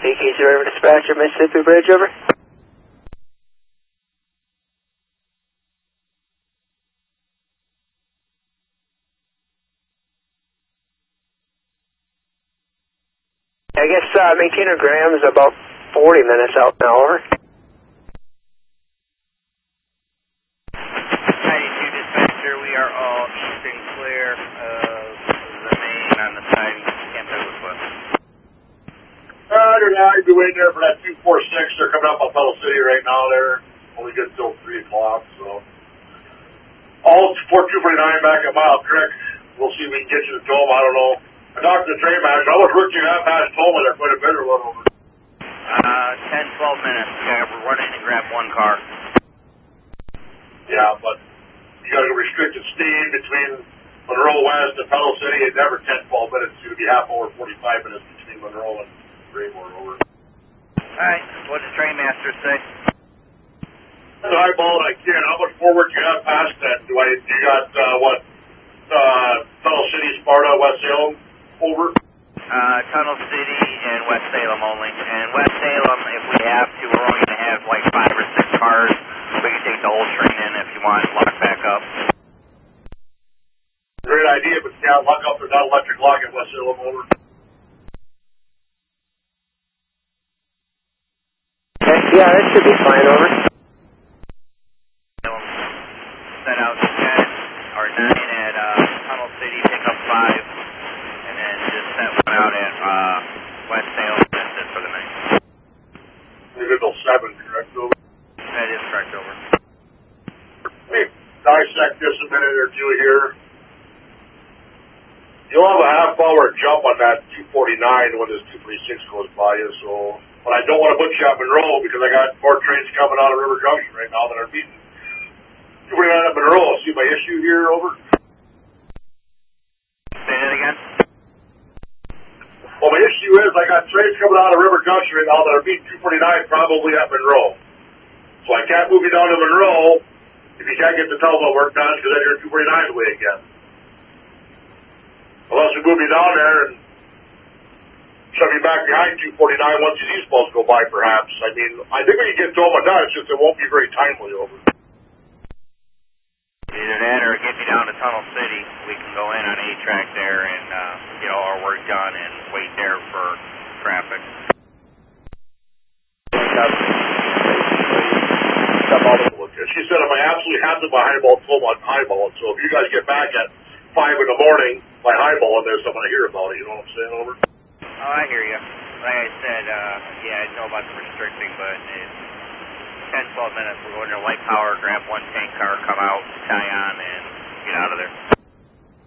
AKC River Dispatcher, Mississippi Bridge, over. I guess maintainer Graham is about 40 minutes out now, over. 92 Dispatcher, we are all east and clear of the main on the side of Camp Douglas West. Roger, now you'd be waiting there for that 246. They're coming up on Tuttle City right now. They're only good until 3 o'clock, so. All support 249 back at Mile Creek. We'll see if we can get you to Toma. I don't know. I talked to the train manager. I was working out past Toma. They're quite a bit or what over. 10, 12 minutes. We're running to grab one car. Yeah, but you got a restricted speed between Monroe West and Tuttle City. It's never 10, 12 minutes. It's going to be half hour, 45 minutes between Monroe and Raymore over. Alright, what does Train Master say? I eyeball it I can. How much forward you got past that? You got, Tunnel City, Sparta, West Salem, over? Tunnel City and West Salem only. And West Salem, if we have to, we're only going to have like 5 or 6 cars. We can take the whole train in if you want, lock back up. Great idea, but yeah, lock up. There's not electric lock at West Salem, over. Yeah, that should be fine, over. Set out 10 or 9 at Tunnel City, pick up 5, and then just set one out at West Salem, that's it for the night. You're good till 7, correct, over? That is correct, over. Let me dissect this a minute or two here. You'll have a half-hour jump on that 249 when this 236 goes by you, so... But I don't want to put you up Monroe because I got more trains coming out of River Junction right now that are beating 249 up Monroe. See my issue here, over? Say that again? Well, my issue is I got trains coming out of River Junction right now that are beating 249 probably up Monroe. So I can't move you down to Monroe if you can't get the telephone work done because then you're 249 away again. Unless we move you down there and shove you back behind 249 once these east-balls go by, perhaps. I mean, I think we can get Toma done. It's just it won't be very timely, over. Either that or get me down to Tunnel City. We can go in on A-Track there and get all our work done and wait there for traffic. She said if I absolutely have to buy highball, Toma on highball. So if you guys get back at 5 in the morning by highball on this, I'm going to hear about it. You know what I'm saying, over? Oh, I hear you. Like I said, yeah, I know about the restricting, but it's 10, 12 minutes. We're going to light power, grab one tank car, come out, tie on,